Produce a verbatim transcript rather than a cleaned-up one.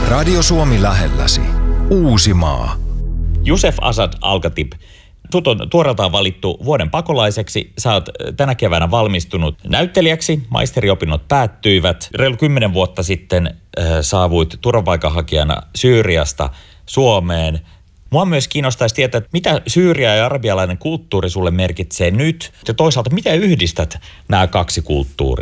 Radio Suomi lähelläsi. Uusimaa. Jusef Asad Al-Khatib, sut on tuoreeltaan valittu vuoden pakolaiseksi. Sä oot tänä keväänä valmistunut näyttelijäksi. Maisteriopinnot päättyivät. Reilu kymmenen vuotta sitten äh, saavuit turvapaikanhakijana Syyriasta Suomeen. Mua myös kiinnostaisi tietää, että mitä syyria ja arabialainen kulttuuri sulle merkitsee nyt. Ja toisaalta, miten yhdistät nämä kaksi kulttuuria?